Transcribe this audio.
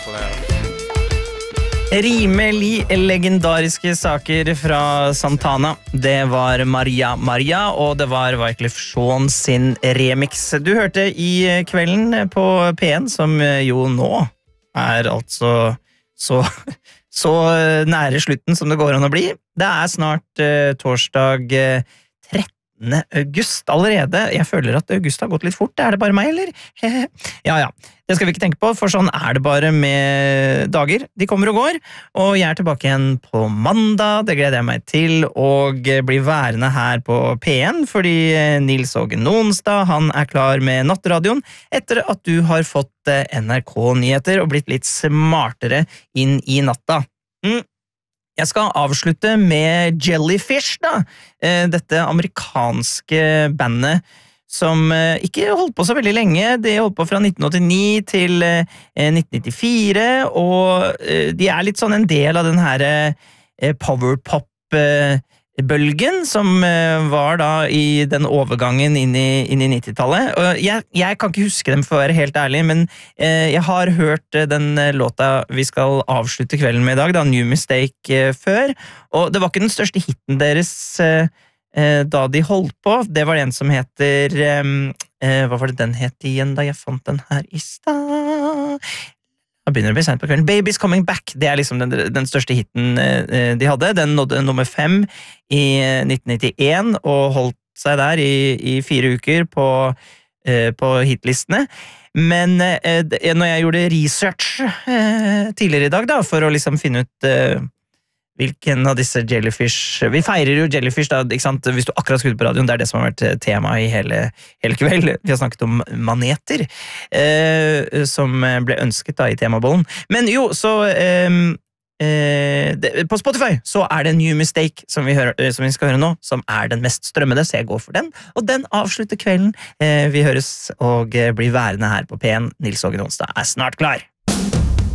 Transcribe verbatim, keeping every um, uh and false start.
Rimelig legendariske saker fra Santana. Det var Maria Maria, og det var Wyclef Jean sin remix. Du hørte i kvelden på P en, som jo nå er altså så, så nære slutten som det går an å bli. Det er snart uh, torsdag uh, trettende august allerede. Jeg føler at august har gått litt fort. Er det bare meg, eller? ja, ja. Det skal vi ikke tenke på, for sånn er det bare med dager. De kommer og går, og jeg er tilbake igjen på mandag. Det gleder jeg meg til, og blir værende her på P en, fordi Nils Åge Nonstad, han er klar med nattradioen, etter at du har fått N R K-nyheter og blitt litt smartere inn i natta. Mm. Jeg skal avslutte med Jellyfish, da. Dette amerikanske bandet som ikke holdt på så veldig lenge. De holdt på fra nitten åttini til nitten nittifire, og de er litt sånn en del av den her powerpop-bølgen som var da i den overgangen inn i, inn i nittitallet. Og jeg, jeg kan ikke huske dem for å være helt ærlig, men jeg har hørt den låta vi skal avslutte kvelden med i dag, da, New Mistake, før, og det var ikke den største hitten deres da de holdt på. Det var en som heter hva var det den het igjen da jeg fant den her i stad? Da begynner det å bli sent på kvelden. Baby's Coming Back, det er liksom den, den største hitten de hadde. Den nådde nummer fem i nitten nittien og holdt seg der i, i fire uker på, på hitlistene. Men når jeg gjorde research tidligere i dag da, for å liksom finne ut hvilken av disse Jellyfish... Vi feirer jo Jellyfish, da, ikke sant? Hvis du akkurat skulle på radioen, det er det som har vært tema i hele, hele kveld. Vi har snakket om maneter, eh, som ble ønsket da i temabollen. Men jo, så... Eh, eh, det, på Spotify så er det New Mistake som vi, hører, som vi skal høre nå, som er den mest strømmede, så jeg går for den. Og den avslutter kvelden. Eh, vi høres og blir værende her på P en. Nils Åge Nonstad er snart klar.